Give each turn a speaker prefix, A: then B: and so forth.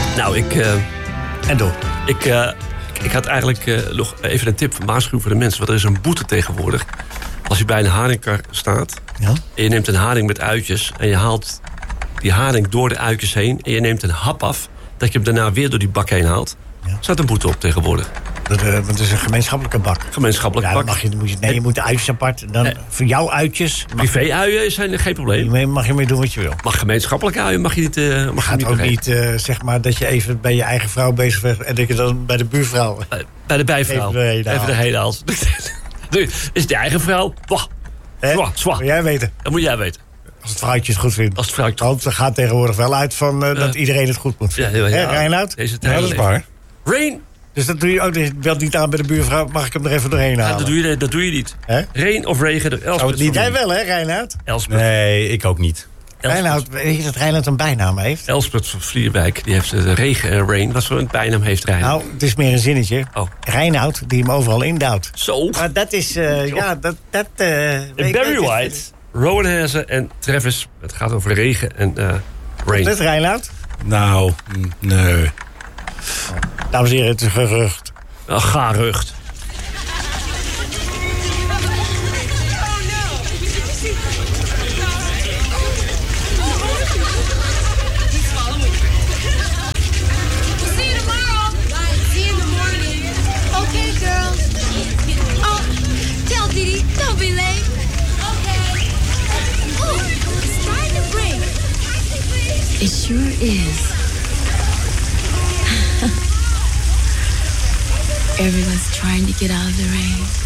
A: Nou,
B: En door.
A: Ik had eigenlijk nog even een tip, waarschuwing voor de mensen. Want er is een boete tegenwoordig. Als je bij een haringkar staat...
B: Ja?
A: en je neemt een haring met uitjes... en je haalt die haring door de uitjes heen... en je neemt een hap af... dat je hem daarna weer door die bak heen haalt... staat een boete op tegenwoordig.
B: Want het is een gemeenschappelijke bak.
A: Gemeenschappelijk
B: Ja,
A: bak.
B: je moet de uitjes apart. Dan, voor jouw uitjes...
A: Privé-uien zijn geen probleem.
B: Mag je mee doen wat je wil.
A: Maar gemeenschappelijke uien mag je niet...
B: Je gaat ook niet, zeg maar, dat je even bij je eigen vrouw bezig bent... en dat je dan bij de buurvrouw...
A: bij de bijvrouw. Even de hele hals. Is de eigen vrouw? Zwaar.
B: Moet jij weten.
A: Dat moet jij weten.
B: Als het vrouwtje het goed vindt.
A: Als het vrouwtje...
B: Want er gaat tegenwoordig wel uit van dat iedereen het goed moet vinden.
A: Ja.
B: Reinoud?
A: Deze
B: Ja, dat is waar.
A: Rain.
B: Dus dat doe je ook. Je belt niet aan bij de buurvrouw. Mag ik hem er even doorheen halen?
A: Ja, dat doe je niet.
B: Hè?
A: Reen of regen.
B: Jij wel, hè, Reinoud?
A: Elspeth.
C: Nee, ik ook niet.
B: Reinoud, weet je dat Reinoud een bijnaam heeft?
A: Elspeth van Vlierwijk. Die heeft regen en rain. Wat voor een bijnaam heeft Reinoud?
B: Nou, het is meer een zinnetje.
A: Oh.
B: Reinoud, die hem overal indouwt.
A: Zo.
B: Maar dat is,
A: Barry White, Rowan Hazen en Travis. Het gaat over regen en rain.
B: Dat is Reinoud.
C: Nou, nee.
B: Dames en heren, het is gerucht.
A: Ga rucht.
D: It sure is. Everyone's trying to get out of the rain.